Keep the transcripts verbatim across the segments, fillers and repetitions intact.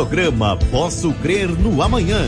Programa Posso Crer no Amanhã.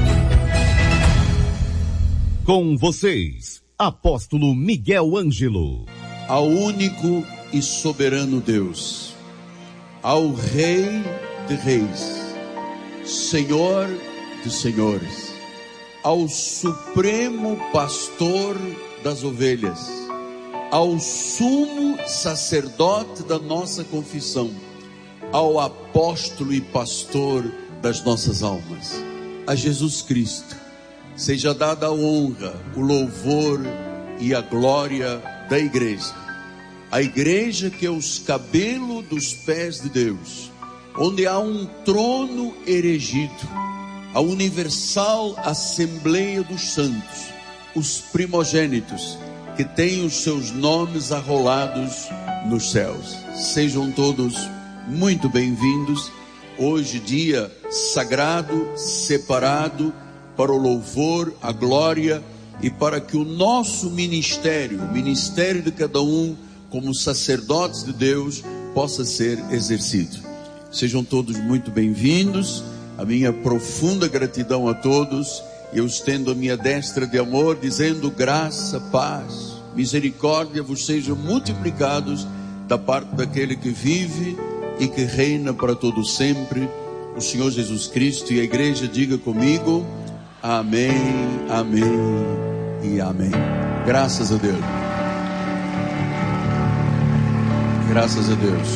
Com vocês, Apóstolo Miguel Ângelo. Ao único e soberano Deus, ao Rei de Reis, Senhor de Senhores, ao Supremo Pastor das Ovelhas, ao Sumo Sacerdote da nossa confissão, ao Apóstolo e Pastor das nossas almas, a Jesus Cristo, seja dada a honra, o louvor e a glória da igreja. A igreja que é os cabelos dos pés de Deus, onde há um trono erigido, a universal Assembleia dos Santos, os primogênitos, que têm os seus nomes arrolados nos céus. Sejam todos muito bem-vindos. Hoje, dia sagrado, separado para o louvor, a glória e para que o nosso ministério, o ministério de cada um, como sacerdotes de Deus, possa ser exercido. Sejam todos muito bem-vindos. A minha profunda gratidão a todos. Eu estendo a minha destra de amor, dizendo: graça, paz, misericórdia vos sejam multiplicados da parte daquele que vive e que reina para todo sempre, o Senhor Jesus Cristo. E a igreja diga comigo: amém, amém e amém. Graças a Deus. Graças a Deus.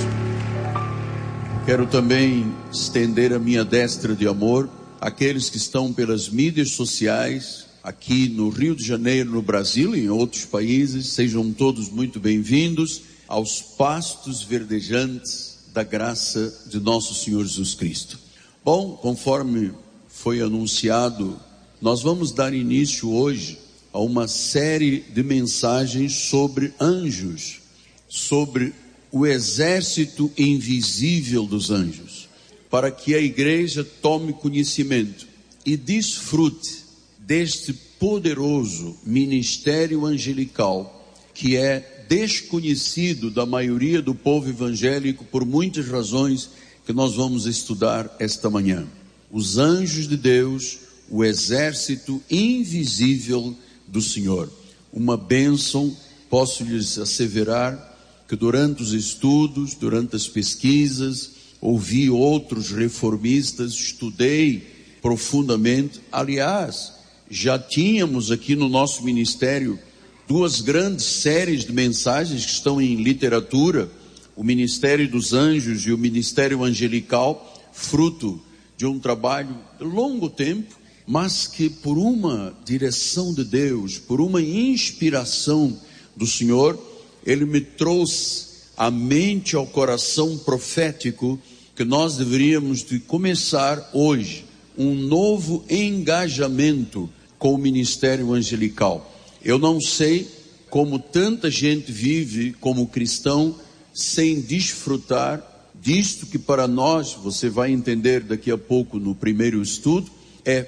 Quero também estender a minha destra de amor àqueles que estão pelas mídias sociais, aqui no Rio de Janeiro, no Brasil e em outros países. Sejam todos muito bem-vindos aos pastos verdejantes da graça de nosso Senhor Jesus Cristo. Bom, conforme foi anunciado, nós vamos dar início hoje a uma série de mensagens sobre anjos, sobre o exército invisível dos anjos, para que a igreja tome conhecimento e desfrute deste poderoso ministério angelical que é desconhecido da maioria do povo evangélico por muitas razões que nós vamos estudar esta manhã. Os anjos de Deus, o exército invisível do Senhor. Uma bênção, posso lhes asseverar que durante os estudos, durante as pesquisas, ouvi outros reformistas, estudei profundamente. Aliás, já tínhamos aqui no nosso ministério duas grandes séries de mensagens que estão em literatura, o Ministério dos Anjos e o Ministério Angelical, fruto de um trabalho de longo tempo, mas que por uma direção de Deus, por uma inspiração do Senhor, Ele me trouxe à mente, ao coração profético, que nós deveríamos de começar hoje um novo engajamento com o ministério angelical. Eu não sei como tanta gente vive como cristão sem desfrutar disto que para nós, você vai entender daqui a pouco no primeiro estudo, é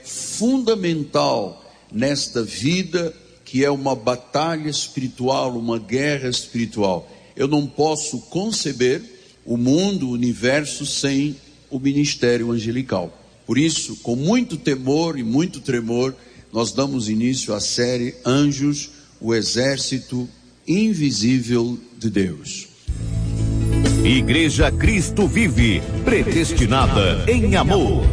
fundamental nesta vida que é uma batalha espiritual, uma guerra espiritual. Eu não posso conceber o mundo, o universo sem o ministério angelical. Por isso, com muito temor e muito tremor, nós damos início à série Anjos, o exército invisível de Deus. Igreja Cristo Vive, predestinada em amor.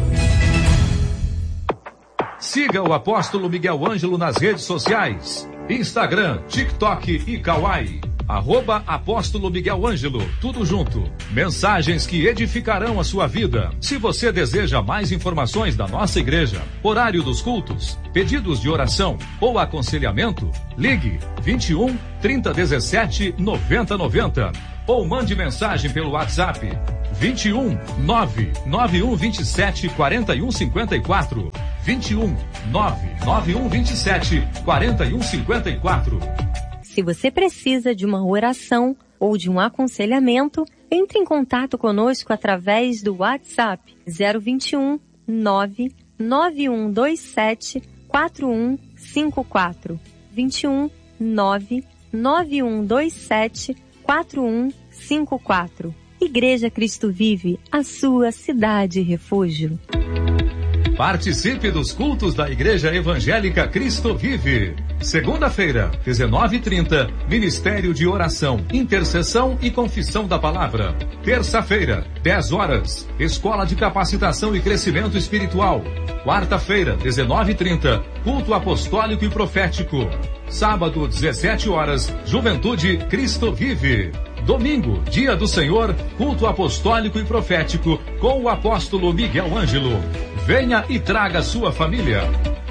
Siga o Apóstolo Miguel Ângelo nas redes sociais, Instagram, TikTok e Kawaii. Arroba Apóstolo Miguel Ângelo, tudo junto. Mensagens que edificarão a sua vida. Se você deseja mais informações da nossa igreja, horário dos cultos, pedidos de oração ou aconselhamento, ligue vinte e um, trinta, dezessete, noventa, noventa ou mande mensagem pelo WhatsApp vinte e um, nove nove um vinte e sete, quarenta e um cinquenta e quatro. vinte e um, nove nove um vinte e sete, quarenta e um cinquenta e quatro. Se você precisa de uma oração ou de um aconselhamento, entre em contato conosco através do WhatsApp zero vinte e um, nove nove um dois sete, quatro um cinco quatro. vinte e um, nove nove um dois sete, quatro um cinco quatro. Igreja Cristo Vive, a sua cidade refúgio. Participe dos cultos da Igreja Evangélica Cristo Vive. Segunda-feira, dezenove e trinta, Ministério de Oração, Intercessão e Confissão da Palavra. Terça-feira, dez horas, Escola de Capacitação e Crescimento Espiritual. Quarta-feira, dezenove e trinta, Culto Apostólico e Profético. Sábado, dezessete horas, Juventude Cristo Vive. Domingo, Dia do Senhor, Culto Apostólico e Profético, com o apóstolo Miguel Ângelo. Venha e traga sua família.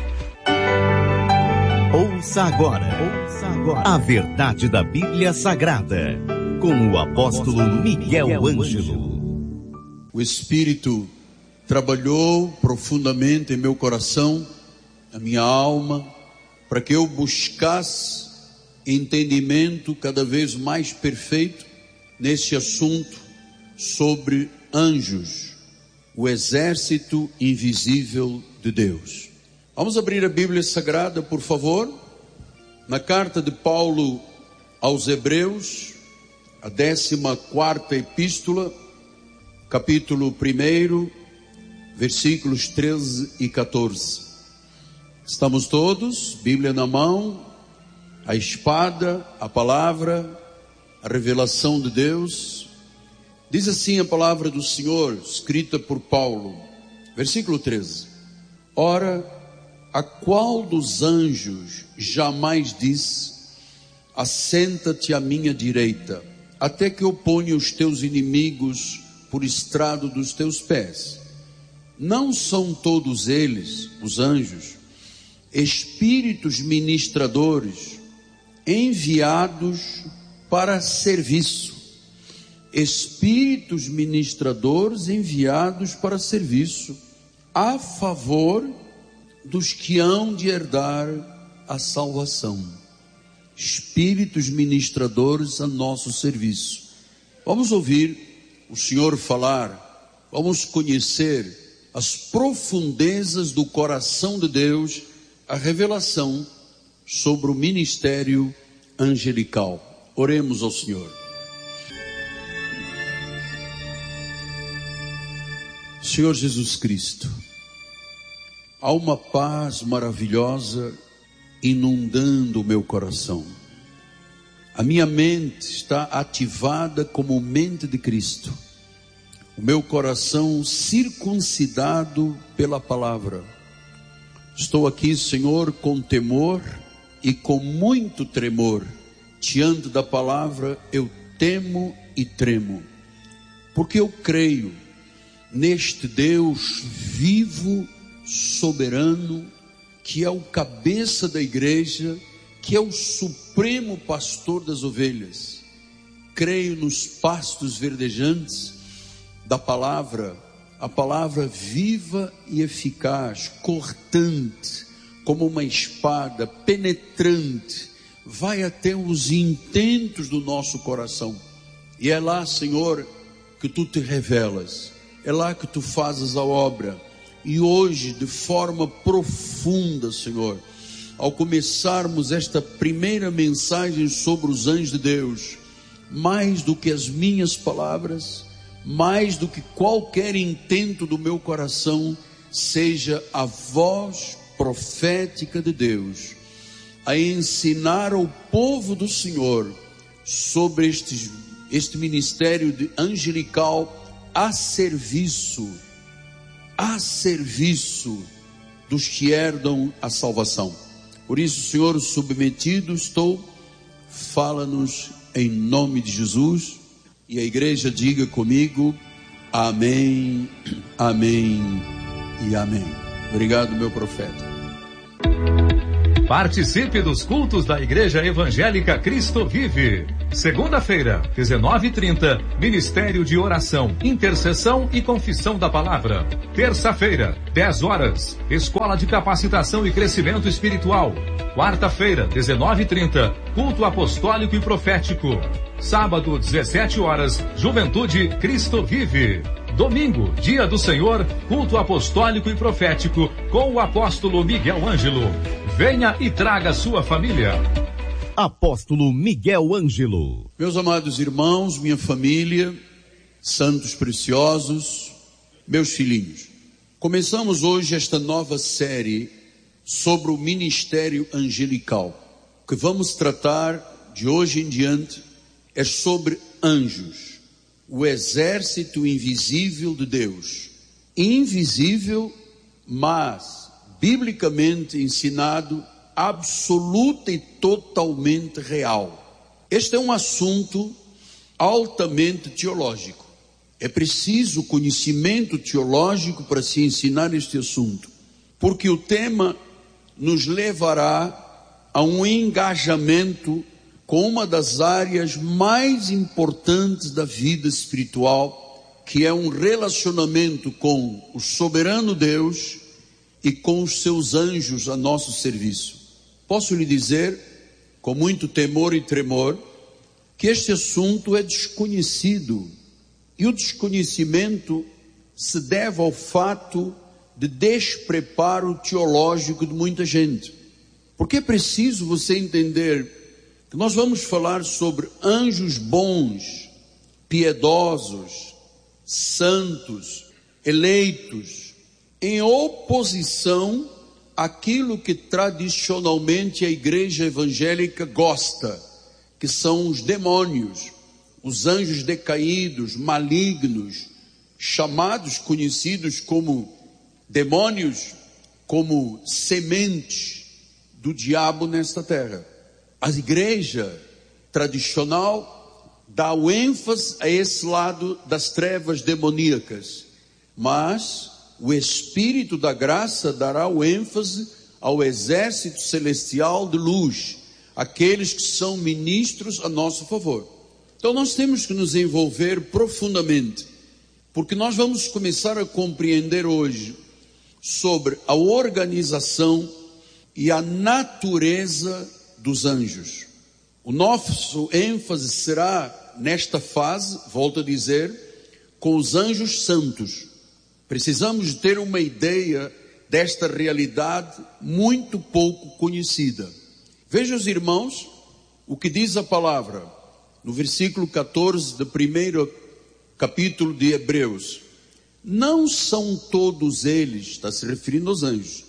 Ouça agora, ouça agora a verdade da Bíblia Sagrada, com o apóstolo Miguel Ângelo. O Espírito trabalhou profundamente em meu coração, na minha alma, para que eu buscasse entendimento cada vez mais perfeito nesse assunto sobre anjos, o exército invisível de Deus. Vamos abrir a Bíblia Sagrada, por favor, na carta de Paulo aos Hebreus, a décima quarta epístola, capítulo primeiro, versículos treze e quatorze. Estamos todos, Bíblia na mão, a espada, a palavra, a revelação de Deus. Diz assim a palavra do Senhor, escrita por Paulo, versículo treze. Ora, a qual dos anjos jamais disse, assenta-te à minha direita, até que eu ponha os teus inimigos por estrado dos teus pés? Não são todos eles, os anjos, espíritos ministradores, enviados para serviço, espíritos ministradores enviados para serviço, a favor dos que hão de herdar a salvação. Espíritos ministradores a nosso serviço. Vamos ouvir o Senhor falar, vamos conhecer as profundezas do coração de Deus, a revelação sobre o ministério angelical. Oremos ao Senhor. Senhor Jesus Cristo, há uma paz maravilhosa inundando o meu coração. A minha mente está ativada como mente de Cristo. O meu coração circuncidado pela palavra. Estou aqui, Senhor, com temor e com muito tremor. Diante da palavra eu temo e tremo. Porque eu creio neste Deus vivo, soberano, que é o cabeça da igreja, que é o supremo pastor das ovelhas. Creio nos pastos verdejantes da palavra, a palavra viva e eficaz, cortante, como uma espada, penetrante, vai até os intentos do nosso coração. E é lá, Senhor, que Tu te revelas, é lá que Tu fazes a obra. E hoje, de forma profunda, Senhor, ao começarmos esta primeira mensagem sobre os anjos de Deus, mais do que as minhas palavras, mais do que qualquer intento do meu coração, seja a voz profética de Deus, a ensinar ao povo do Senhor sobre este, este ministério de angelical a serviço, a serviço dos que herdam a salvação. Por isso, Senhor, submetido estou, fala-nos em nome de Jesus. E a igreja diga comigo, amém, amém e amém. Obrigado, meu profeta. Participe dos cultos da Igreja Evangélica Cristo Vive. Segunda-feira, dezenove e trinta, Ministério de Oração, Intercessão e Confissão da Palavra. Terça-feira, dez horas, Escola de Capacitação e Crescimento Espiritual. Quarta-feira, dezenove e trinta, Culto Apostólico e Profético. Sábado, dezessete horas, Juventude Cristo Vive. Domingo, Dia do Senhor, Culto Apostólico e Profético, com o apóstolo Miguel Ângelo. Venha e traga sua família. Apóstolo Miguel Ângelo. Meus amados irmãos, minha família, santos preciosos, meus filhinhos, começamos hoje esta nova série sobre o ministério angelical. O que vamos tratar de hoje em diante é sobre anjos, o exército invisível de Deus. Invisível, mas biblicamente ensinado, absoluta e totalmente real. Este é um assunto altamente teológico. É preciso conhecimento teológico para se ensinar este assunto, porque o tema nos levará a um engajamento com uma das áreas mais importantes da vida espiritual, que é um relacionamento com o soberano Deus e com os seus anjos a nosso serviço. Posso lhe dizer, com muito temor e tremor, que este assunto é desconhecido. E o desconhecimento se deve ao fato de despreparo teológico de muita gente. Porque é preciso você entender que nós vamos falar sobre anjos bons, piedosos, santos, eleitos, em oposição àquilo que tradicionalmente a igreja evangélica gosta, que são os demônios, os anjos decaídos, malignos, chamados, conhecidos como demônios, como sementes do diabo nesta terra. A igreja tradicional dá o ênfase a esse lado das trevas demoníacas, mas o Espírito da graça dará o ênfase ao exército celestial de luz, aqueles que são ministros a nosso favor. Então nós temos que nos envolver profundamente, porque nós vamos começar a compreender hoje sobre a organização e a natureza dos anjos. O nosso ênfase será nesta fase, volto a dizer, com os anjos santos. Precisamos ter uma ideia desta realidade muito pouco conhecida. Veja, os irmãos, o que diz a palavra no versículo catorze do primeiro capítulo de Hebreus. Não são todos eles, está se referindo aos anjos,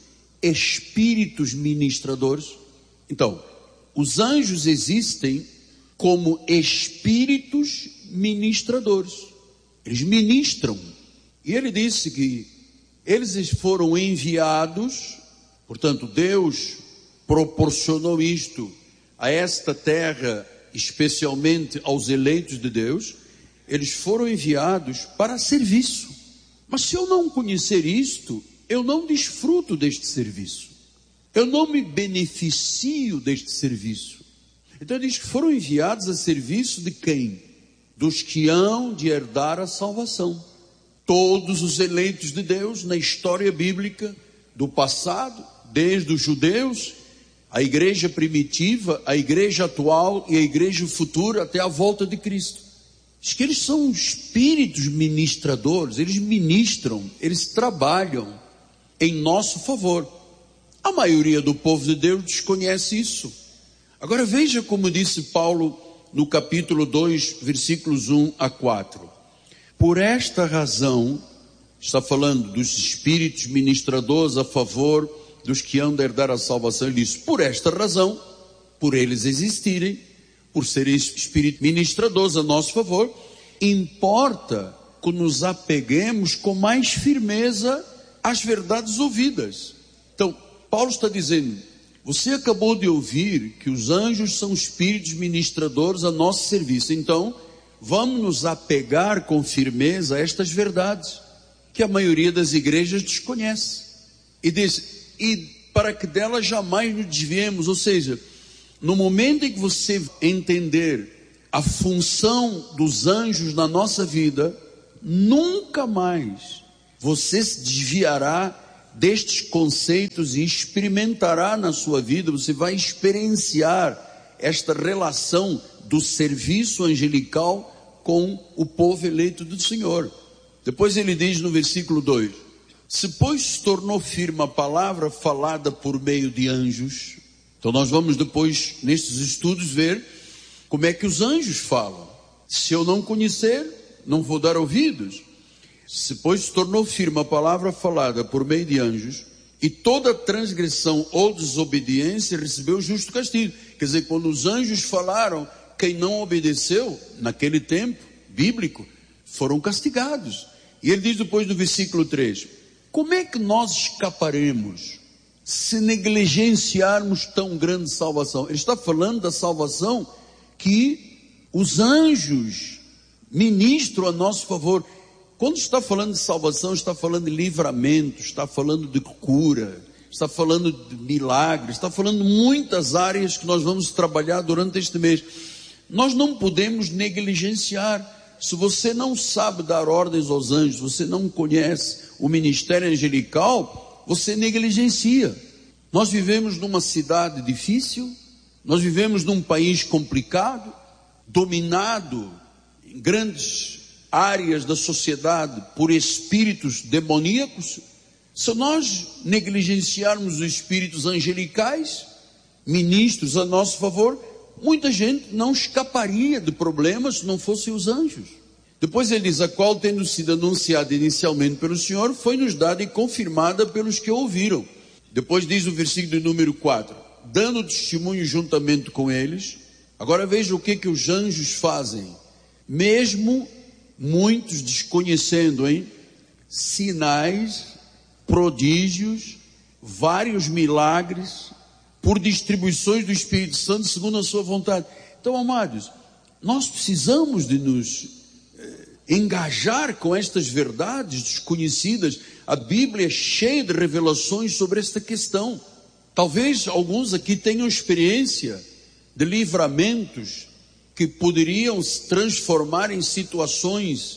espíritos ministradores? Então, os anjos existem como espíritos ministradores. Eles ministram. E ele disse que eles foram enviados, portanto, Deus proporcionou isto a esta terra, especialmente aos eleitos de Deus. Eles foram enviados para serviço. Mas se eu não conhecer isto, eu não desfruto deste serviço. Eu não me beneficio deste serviço. Então ele diz que foram enviados a serviço de quem? Dos que hão de herdar a salvação. Todos os eleitos de Deus na história bíblica do passado, desde os judeus, a igreja primitiva, a igreja atual e a igreja futura até a volta de Cristo. Diz que eles são espíritos ministradores, eles ministram, eles trabalham em nosso favor. A maioria do povo de Deus desconhece isso. Agora veja como disse Paulo no capítulo dois, versículos um a quatro. Por esta razão, está falando dos espíritos ministradores a favor dos que hão de herdar a salvação. Ele diz, por esta razão, por eles existirem, por serem espíritos ministradores a nosso favor, importa que nos apeguemos com mais firmeza às verdades ouvidas. Então, Paulo está dizendo, você acabou de ouvir que os anjos são espíritos ministradores a nosso serviço. Então, vamos nos apegar com firmeza a estas verdades, que a maioria das igrejas desconhece. E diz, e para que delas jamais nos desviemos, ou seja, no momento em que você entender a função dos anjos na nossa vida, nunca mais você se desviará destes conceitos e experimentará na sua vida, você vai experienciar esta relação do serviço angelical com o povo eleito do Senhor. Depois ele diz no versículo dois, se pois se tornou firme a palavra falada por meio de anjos. Então nós vamos depois nestes estudos ver como é que os anjos falam. Se eu não conhecer, não vou dar ouvidos. Depois se tornou firme a palavra falada por meio de anjos, e toda transgressão ou desobediência recebeu justo castigo. Quer dizer, quando os anjos falaram, quem não obedeceu, naquele tempo bíblico, foram castigados. E ele diz depois no versículo três, como é que nós escaparemos se negligenciarmos tão grande salvação? Ele está falando da salvação que os anjos ministram a nosso favor. Quando está falando de salvação, está falando de livramento, está falando de cura, está falando de milagres, está falando de muitas áreas que nós vamos trabalhar durante este mês. Nós não podemos negligenciar. Se você não sabe dar ordens aos anjos, você não conhece o ministério angelical, você negligencia. Nós vivemos numa cidade difícil, nós vivemos num país complicado, dominado em grandes áreas da sociedade por espíritos demoníacos. Se nós negligenciarmos os espíritos angelicais, ministros a nosso favor, muita gente não escaparia de problemas se não fossem os anjos. Depois ele diz, a qual tendo sido anunciada inicialmente pelo Senhor, foi-nos dada e confirmada pelos que ouviram. Depois diz o versículo de número quatro, dando testemunho juntamente com eles. Agora veja o que que os anjos fazem. Mesmo muitos desconhecendo, hein? Sinais, prodígios, vários milagres, por distribuições do Espírito Santo segundo a sua vontade. Então, amados, nós precisamos de nos eh, engajar com estas verdades desconhecidas. A Bíblia é cheia de revelações sobre esta questão. Talvez alguns aqui tenham experiência de livramentos que poderiam se transformar em situações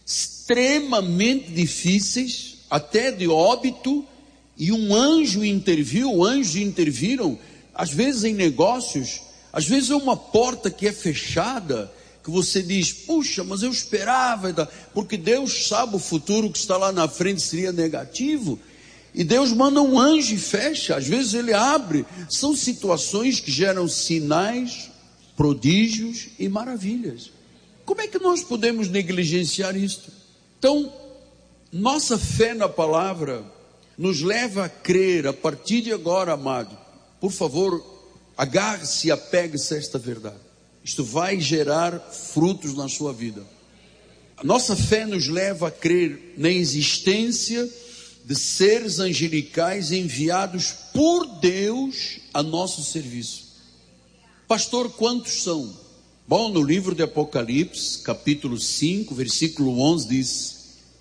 extremamente difíceis, até de óbito, e um anjo interviu, anjos interviram, às vezes em negócios, às vezes é uma porta que é fechada, que você diz, puxa, mas eu esperava, porque Deus sabe o futuro que está lá na frente seria negativo, e Deus manda um anjo e fecha, às vezes ele abre. São situações que geram sinais, prodígios e maravilhas. Como é que nós podemos negligenciar isto? Então, nossa fé na palavra nos leva a crer, a partir de agora, amado, por favor, agarre-se e apegue-se a esta verdade. Isto vai gerar frutos na sua vida. A nossa fé nos leva a crer na existência de seres angelicais enviados por Deus a nosso serviço. Pastor, quantos são? Bom, no livro de Apocalipse, capítulo cinco, versículo onze, diz,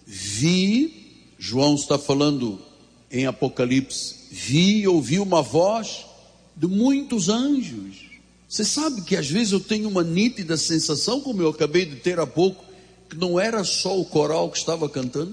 vi, João está falando em Apocalipse, vi e ouvi uma voz de muitos anjos. Você sabe que às vezes eu tenho uma nítida sensação, como eu acabei de ter há pouco, que não era só o coral que estava cantando.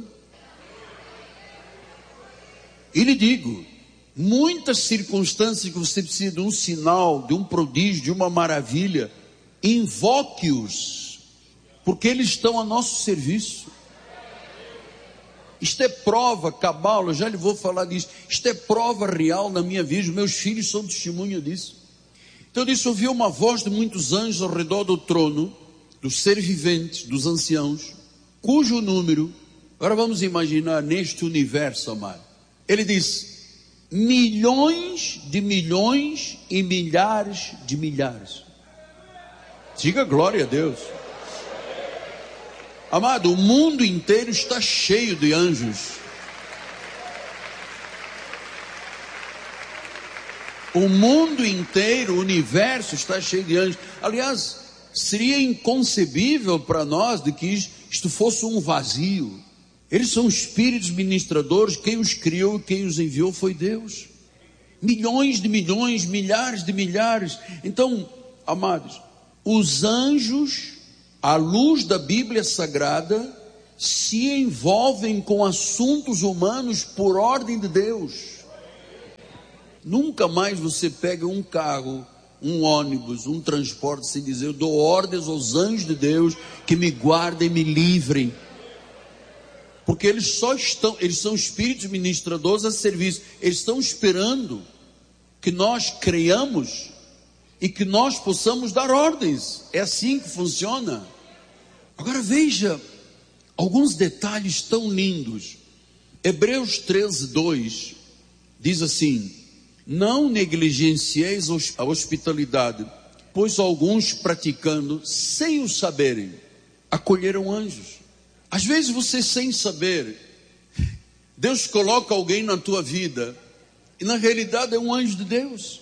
E lhe digo, muitas circunstâncias que você precisa de um sinal, de um prodígio, de uma maravilha, invoque-os, porque eles estão a nosso serviço. Isto é prova cabal, eu já lhe vou falar disso. Isto é prova real na minha vida, meus filhos são testemunha disso. Então eu disse, ouvi uma voz de muitos anjos ao redor do trono, dos seres viventes, dos anciãos, cujo número, agora vamos imaginar neste universo, amado, ele disse, milhões de milhões e milhares de milhares. Diga glória a Deus. Amado, o mundo inteiro está cheio de anjos. O mundo inteiro, o universo está cheio de anjos. Aliás, seria inconcebível para nós de que isto fosse um vazio. Eles são espíritos ministradores, quem os criou e quem os enviou foi Deus. Milhões de milhões, milhares de milhares. Então, amados, os anjos, à luz da Bíblia Sagrada, se envolvem com assuntos humanos por ordem de Deus. Nunca mais você pega um carro, um ônibus, um transporte sem dizer, eu dou ordens aos anjos de Deus que me guardem e me livrem. Porque eles só estão, eles são espíritos ministradores a serviço. Eles estão esperando que nós creiamos e que nós possamos dar ordens. É assim que funciona. Agora veja, alguns detalhes tão lindos. Hebreus treze, dois diz assim: não negligencieis a hospitalidade, pois alguns praticando, sem o saberem, acolheram anjos. Às vezes você, sem saber, Deus coloca alguém na tua vida e na realidade é um anjo de Deus.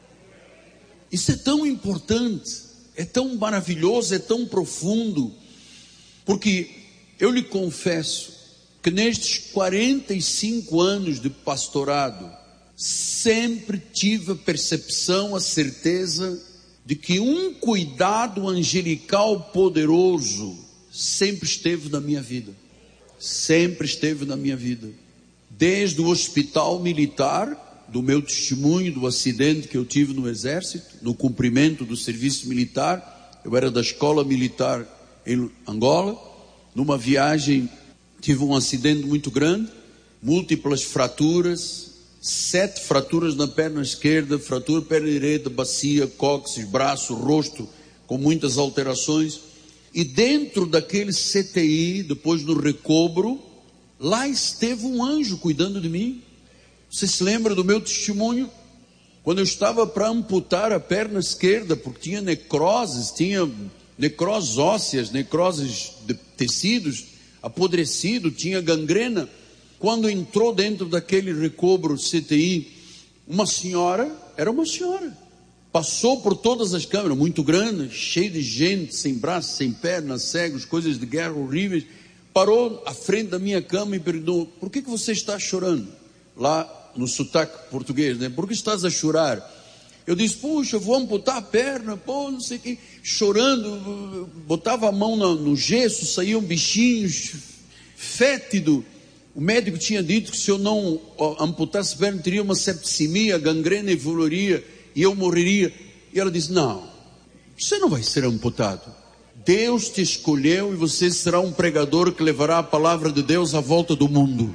Isso é tão importante, é tão maravilhoso, é tão profundo, porque eu lhe confesso que nestes quarenta e cinco anos de pastorado, sempre tive a percepção, a certeza de que um cuidado angelical poderoso sempre esteve na minha vida. Sempre esteve na minha vida. Desde o hospital militar, do meu testemunho, do acidente que eu tive no exército, no cumprimento do serviço militar. Eu era da escola militar em Angola. Numa viagem, tive um acidente muito grande, múltiplas fraturas, sete fraturas na perna esquerda, fratura perna direita, bacia, cóccix, braço, rosto, com muitas alterações. E dentro daquele C T I, depois do recobro, lá esteve um anjo cuidando de mim. Você se lembra do meu testemunho? Quando eu estava para amputar a perna esquerda, porque tinha necroses, tinha necroses ósseas, necroses de tecidos, apodrecido, tinha gangrena. Quando entrou dentro daquele recobro C T I, uma senhora, era uma senhora, passou por todas as câmeras, muito grande, cheio de gente, sem braços, sem pernas, cegos, coisas de guerra horríveis, parou à frente da minha cama e perguntou: por que que você está chorando? Lá no sotaque português, né? Por que estás a chorar? Eu disse: puxa, eu vou amputar a perna, pô, não sei o que, chorando, botava a mão no, no gesso, saíam bichinhos, fétido. O médico tinha dito que se eu não amputasse a perna, teria uma septicemia, gangrena evoluiria e eu morreria. E ela disse: não, você não vai ser amputado. Deus te escolheu e você será um pregador que levará a palavra de Deus à volta do mundo.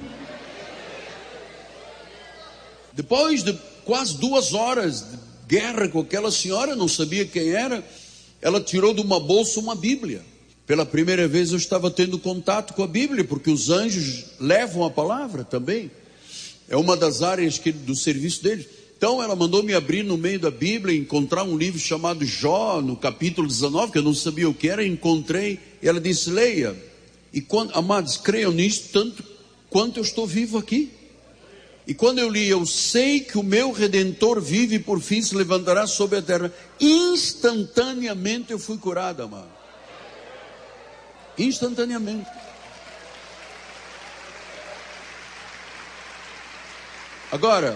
Depois de quase duas horas de guerra com aquela senhora, não sabia quem era, ela tirou de uma bolsa uma Bíblia. Pela primeira vez eu estava tendo contato com a Bíblia, porque os anjos levam a palavra também. É uma das áreas que, do serviço deles. Então ela mandou me abrir no meio da Bíblia, encontrar um livro chamado Jó, no capítulo dezenove, que eu não sabia o que era, encontrei, e ela disse: leia. E quando, amados, creiam nisso tanto quanto eu estou vivo aqui. E quando eu li: eu sei que o meu Redentor vive e por fim se levantará sobre a terra, instantaneamente eu fui curado, amado. Instantaneamente. Agora,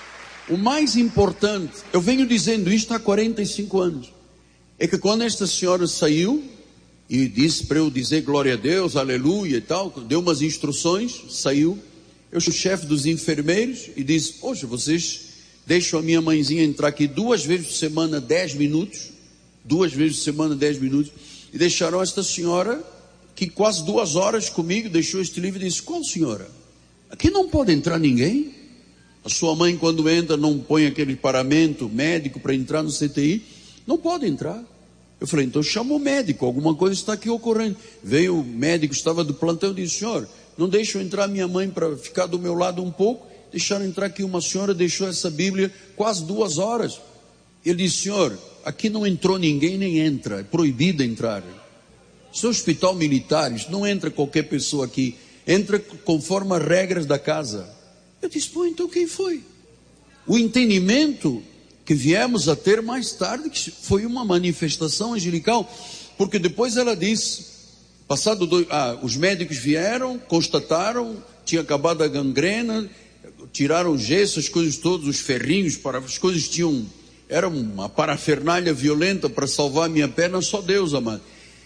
o mais importante, eu venho dizendo isto há quarenta e cinco anos, é que quando esta senhora saiu e disse para eu dizer glória a Deus, aleluia e tal, deu umas instruções, saiu. Eu sou o chefe dos enfermeiros e disse: poxa, vocês deixam a minha mãezinha entrar aqui duas vezes por semana, dez minutos, duas vezes por semana, dez minutos, e deixaram esta senhora, que quase duas horas comigo, deixou este livro e disse: qual senhora? Aqui não pode entrar ninguém. A sua mãe, quando entra, não põe aquele paramento médico para entrar no C T I, não pode entrar. Eu falei: então chama o médico, alguma coisa está aqui ocorrendo. Veio o médico, estava do plantão, e disse: senhor, não deixam entrar minha mãe para ficar do meu lado um pouco? Deixaram entrar aqui uma senhora, deixou essa Bíblia quase duas horas. Ele disse: senhor, aqui não entrou ninguém, nem entra, é proibido entrar. Isso é um hospital militar, isso não entra qualquer pessoa aqui, entra conforme as regras da casa. Eu disse: pô, então quem foi? O entendimento que viemos a ter mais tarde, que foi uma manifestação angelical, porque depois ela disse, passado dois, ah, os médicos vieram, constataram, tinha acabado a gangrena, tiraram o gesso, as coisas todas, os ferrinhos, para, as coisas tinham, era uma parafernália violenta para salvar a minha perna, só Deus, amado.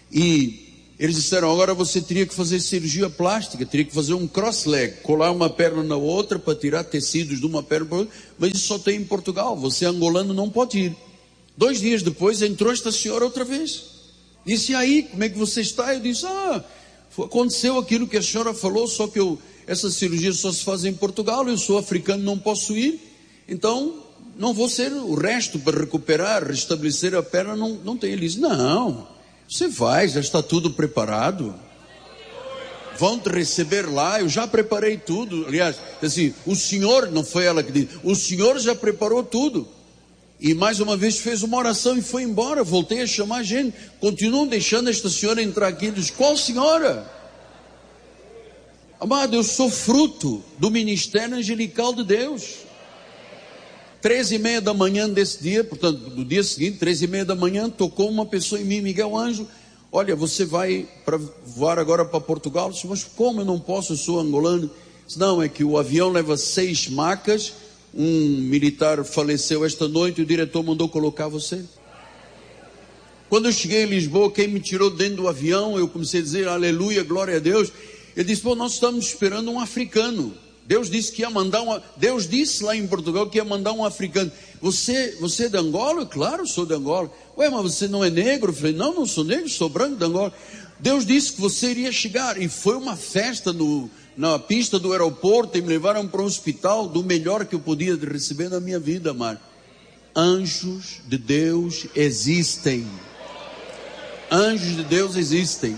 E eles disseram: agora você teria que fazer cirurgia plástica, teria que fazer um cross-leg, colar uma perna na outra para tirar tecidos de uma perna para outra, mas isso só tem em Portugal, você angolano não pode ir. Dois dias depois entrou esta senhora outra vez, disse: e aí, como é que você está? Eu disse: ah, aconteceu aquilo que a senhora falou, só que eu, essa cirurgia só se faz em Portugal, eu sou africano, não posso ir, então não vou ser o resto para recuperar, restabelecer a perna, não, não tem. Ele disse: não, você vai, já está tudo preparado. vão te receber lá, eu já preparei tudo. Aliás, assim, o Senhor, não foi ela que disse, o Senhor já preparou tudo. E mais uma vez fez uma oração e foi embora. Voltei a chamar gente, continuam deixando esta senhora entrar aqui. Diz, qual senhora? Amado, eu sou fruto do ministério angelical de Deus. Treze e meia da manhã desse dia, portanto, do dia seguinte, treze e meia da manhã, tocou uma pessoa em mim, Miguel Ângelo, olha, você vai para voar agora para Portugal? Eu disse, mas como eu não posso, eu sou angolano. Disse, não, é que o avião leva seis macas, um militar faleceu esta noite, o diretor mandou colocar você. Quando eu cheguei em Lisboa, quem me tirou dentro do avião, eu comecei a dizer, aleluia, glória a Deus. Ele disse, pô, nós estamos esperando um africano. Deus disse que ia mandar uma, Deus disse lá em Portugal que ia mandar um africano. Você, você é de Angola? Claro, sou de Angola. Ué, mas você não é negro? Eu falei, não, não sou negro, sou branco de Angola. Deus disse que você iria chegar. E foi uma festa no, na pista do aeroporto e me levaram para um hospital do melhor que eu podia receber na minha vida, mano. Anjos de Deus existem. Anjos de Deus existem.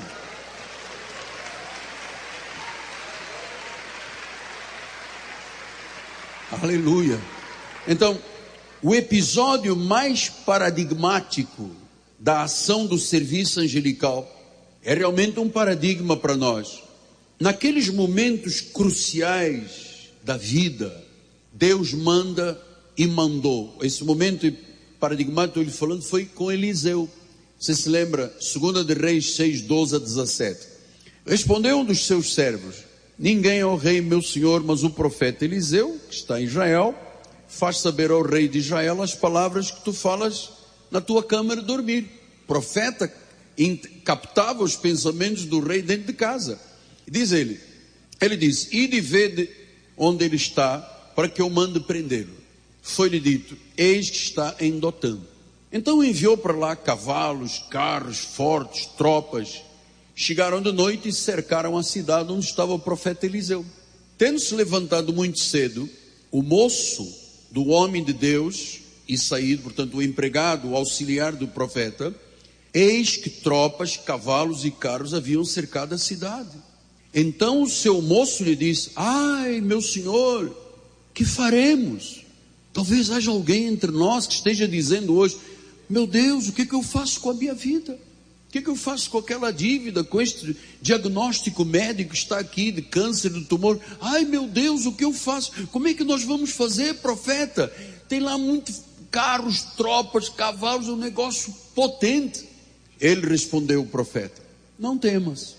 Aleluia. Então, o episódio mais paradigmático da ação do serviço angelical é realmente um paradigma para nós. Naqueles momentos cruciais da vida, Deus manda e mandou. Esse momento paradigmático, ele falando, foi com Eliseu. Você se lembra? Segunda de Reis seis, doze a dezessete. Respondeu um dos seus servos, ninguém é o rei meu senhor, mas o profeta Eliseu, que está em Israel, faz saber ao rei de Israel as palavras que tu falas na tua câmara de dormir. O profeta captava os pensamentos do rei dentro de casa. Diz ele, ele diz, ide e vede onde ele está, para que eu mande prendê-lo. Foi-lhe dito, eis que está em Dotã. Então enviou para lá cavalos, carros fortes, tropas. Chegaram de noite e cercaram a cidade onde estava o profeta Eliseu. Tendo-se levantado muito cedo, o moço do homem de Deus, e saído, portanto o empregado, o auxiliar do profeta, eis que tropas, cavalos e carros haviam cercado a cidade. Então o seu moço lhe disse, ai meu senhor, que faremos? Talvez haja alguém entre nós que esteja dizendo hoje, meu Deus, o que é que eu faço com a minha vida? O que é que eu faço com aquela dívida, com este diagnóstico médico que está aqui, de câncer, de tumor? Ai meu Deus, o que eu faço? Como é que nós vamos fazer, profeta? Tem lá muitos carros, tropas, cavalos, um negócio potente. Ele respondeu, o profeta, não temas.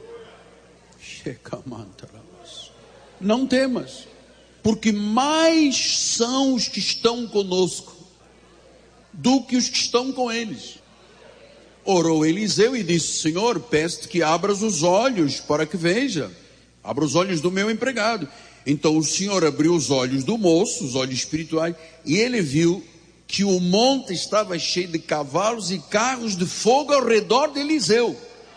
Não temas, porque mais são os que estão conosco do que os que estão com eles. Orou Eliseu e disse, Senhor, peço-te que abras os olhos para que veja. Abra os olhos do meu empregado. Então o Senhor abriu os olhos do moço, os olhos espirituais, e ele viu que o monte estava cheio de cavalos e carros de fogo ao redor de Eliseu.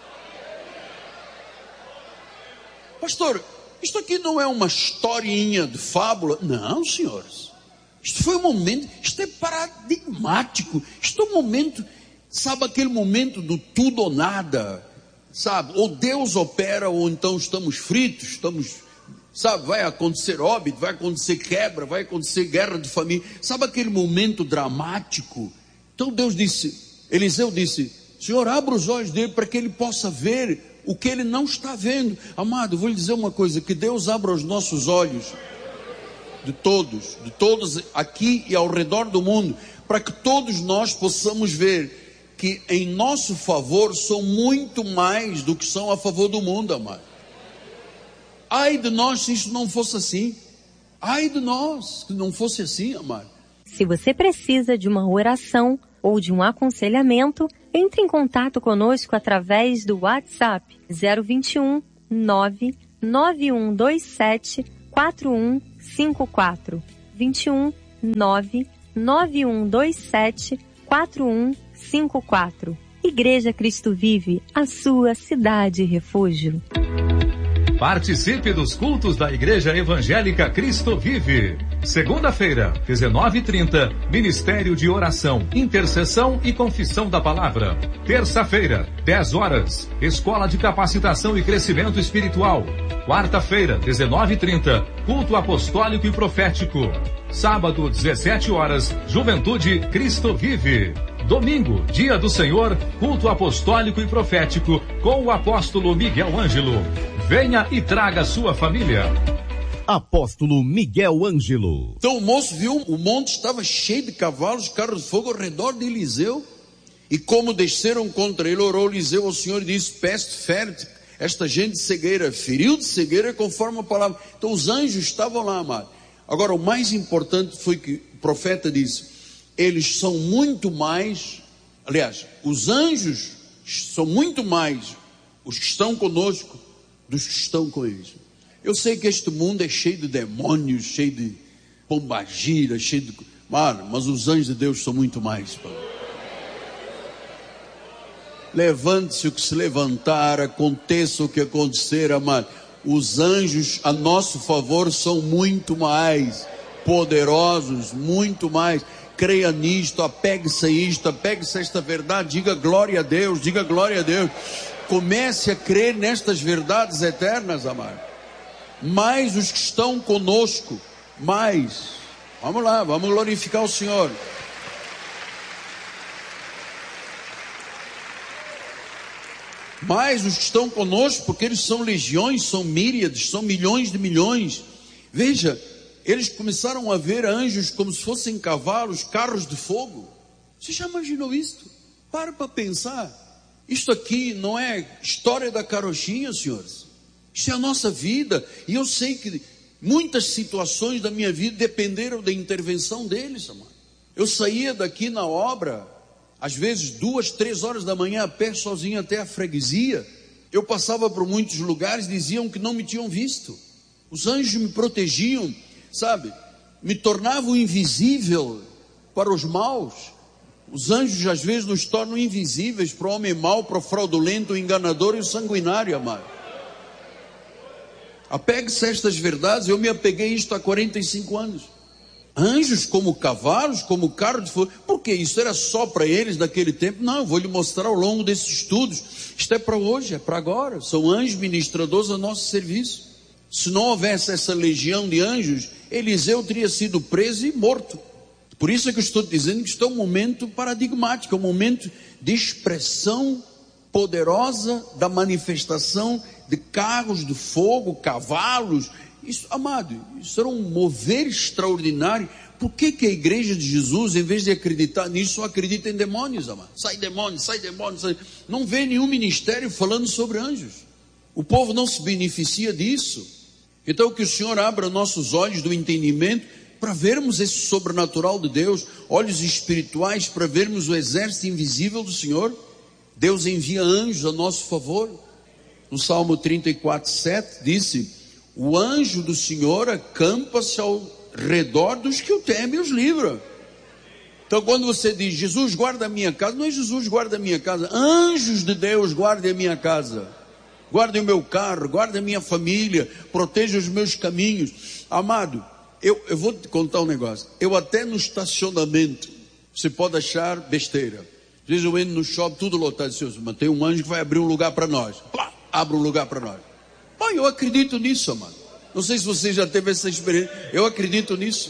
Pastor, isto aqui não é uma historinha de fábula? Não, senhores. Isto foi um momento, isto é paradigmático. Isto é um momento... Sabe aquele momento do tudo ou nada, sabe? Ou Deus opera, ou então estamos fritos, estamos, sabe? Vai acontecer óbito, vai acontecer quebra, vai acontecer guerra de família. Sabe aquele momento dramático? Então Deus disse, Eliseu disse, Senhor, abra os olhos dele para que ele possa ver o que ele não está vendo. Amado, vou lhe dizer uma coisa, que Deus abra os nossos olhos, de todos, de todos aqui e ao redor do mundo, para que todos nós possamos ver que em nosso favor são muito mais do que são a favor do mundo, amado. Ai de nós se isso não fosse assim. Ai de nós se não fosse assim, amado. Se você precisa de uma oração ou de um aconselhamento, entre em contato conosco através do WhatsApp zero vinte e um, nove nove um dois sete, quatro um cinco quatro. vinte e um, nove nove um dois sete, quatro um cinco quatro. Igreja Cristo Vive, a sua cidade refúgio. Participe dos cultos da Igreja Evangélica Cristo Vive. Segunda-feira, dezenove e trinta, Ministério de Oração, Intercessão e Confissão da Palavra. Terça-feira, dez horas, Escola de Capacitação e Crescimento Espiritual. Quarta-feira, dezenove e trinta, Culto Apostólico e Profético. Sábado, dezessete horas, Juventude Cristo Vive. Domingo, Dia do Senhor, Culto Apostólico e Profético, com o apóstolo Miguel Ângelo. Venha e traga sua família. Apóstolo Miguel Ângelo. Então o moço viu, o monte estava cheio de cavalos, carros de fogo ao redor de Eliseu. E como desceram contra ele, orou Eliseu ao Senhor e disse: peste fértil, esta gente de cegueira, feriu de cegueira conforme a palavra. Então os anjos estavam lá, amado. Agora o mais importante foi que o profeta disse: eles são muito mais, aliás, os anjos são muito mais os que estão conosco dos que estão com eles. Eu sei que este mundo é cheio de demônios, cheio de pombagira, cheio de... Mano, mas os anjos de Deus são muito mais. Pô. Levante-se o que se levantar, aconteça o que acontecer, amado. Os anjos a nosso favor são muito mais poderosos, muito mais. Creia nisto, apegue-se a isto, apegue-se a esta verdade, diga glória a Deus, diga glória a Deus. Comece a crer nestas verdades eternas, amado. Mais os que estão conosco, mais. Vamos lá, vamos glorificar o Senhor. Mais os que estão conosco, porque eles são legiões, são míriades, são milhões de milhões. Veja, eles começaram a ver anjos como se fossem cavalos, carros de fogo. Você já imaginou isto? Para para pensar. Isto aqui não é história da carochinha, senhores. Isto é a nossa vida. E eu sei que muitas situações da minha vida dependeram da intervenção deles, amado. Eu saía daqui na obra, às vezes duas, três horas da manhã a pé, sozinho até a freguesia. Eu passava por muitos lugares, diziam que não me tinham visto. Os anjos me protegiam, sabe? Me tornavam invisível para os maus. Os anjos às vezes nos tornam invisíveis para o homem mau, para o fraudulento, o enganador e o sanguinário, amado. Apegue-se a estas verdades. Eu me apeguei a isto há quarenta e cinco anos. Anjos como cavalos, como carro de fogo. Porque isso era só para eles naquele tempo? Não, eu vou lhe mostrar ao longo desses estudos. Isto é para hoje, é para agora. São anjos ministradores a nosso serviço. Se não houvesse essa legião de anjos, Eliseu teria sido preso e morto. Por isso é que eu estou dizendo que isto é um momento paradigmático, é um momento de expressão poderosa da manifestação de carros de fogo, cavalos. Isso, amado, isso era um mover extraordinário. Por que que a igreja de Jesus, em vez de acreditar nisso, só acredita em demônios, amado? Sai demônio, sai demônio, sai... Não vê nenhum ministério falando sobre anjos. O povo não se beneficia disso. Então que o Senhor abra nossos olhos do entendimento para vermos esse sobrenatural de Deus, olhos espirituais para vermos o exército invisível do Senhor. Deus envia anjos a nosso favor. No Salmo trinta e quatro, sete, disse: o anjo do Senhor acampa-se ao redor dos que o temem e os livra. Então quando você diz, Jesus guarda a minha casa, não é Jesus guarda a minha casa, anjos de Deus guardem a minha casa, guardem o meu carro, guardem a minha família, protejam os meus caminhos. Amado, eu, eu vou te contar um negócio. Eu até no estacionamento, você pode achar besteira. Às vezes eu entro no shopping, tudo lotado, Senhor, mas tem um anjo que vai abrir um lugar para nós. Plá, abre um lugar para nós. Pô, eu acredito nisso, amado. Não sei se você já teve essa experiência. Eu acredito nisso.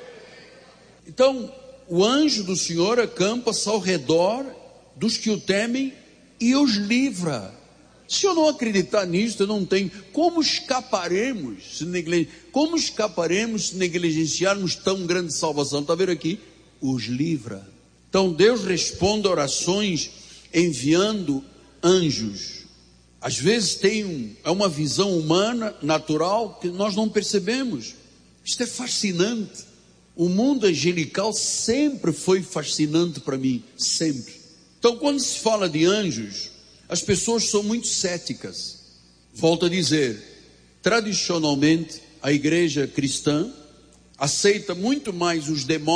Então, o anjo do Senhor acampa-se ao redor dos que o temem e os livra. Se eu não acreditar nisso, eu não tenho. Como escaparemos se negligen... Como escaparemos se negligenciarmos tão grande salvação? Está vendo aqui? Os livra. Então Deus responde a orações enviando anjos. Às vezes tem um, é uma visão humana, natural, que nós não percebemos. Isto é fascinante. O mundo angelical sempre foi fascinante para mim, sempre. Então quando se fala de anjos, as pessoas são muito céticas. Volto a dizer, tradicionalmente a igreja cristã aceita muito mais os demônios